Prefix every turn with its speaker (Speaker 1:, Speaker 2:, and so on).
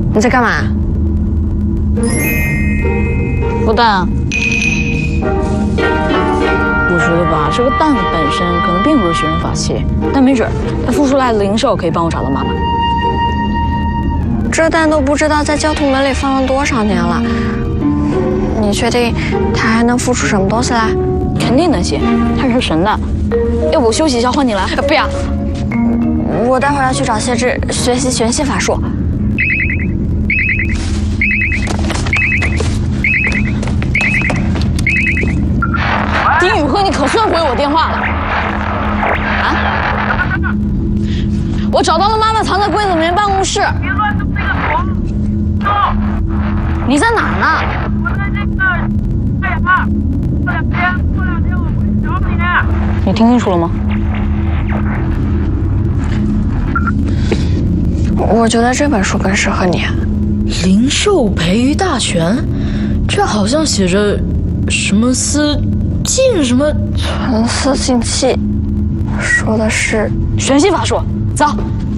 Speaker 1: 你在干嘛？
Speaker 2: 孵蛋啊！我觉得吧，这个蛋本身可能并不是学人法器，但没准它孵出来的灵兽可以帮我找到妈妈。
Speaker 1: 这蛋都不知道在焦土门里放了多少年了，你确定它还能孵出什么东西来？
Speaker 2: 肯定能行，它是神蛋。要不我休息一下，换你来？
Speaker 1: 不要，我待会儿要去找谢志学习玄系法术。
Speaker 2: 丁宇辉，你可算回我电话了啊！我找到了妈妈藏在柜子里面办公室。
Speaker 3: 别乱动这个床！走！
Speaker 2: 你在哪儿呢？
Speaker 3: 我在这个太阳，过两天我回去找你。
Speaker 2: 你听清楚了吗？
Speaker 1: 我觉得这本书更适合你。
Speaker 4: 灵兽培育大全，这好像写着什么思静什么
Speaker 1: 纯丝净气，说的是
Speaker 2: 玄系法术。走，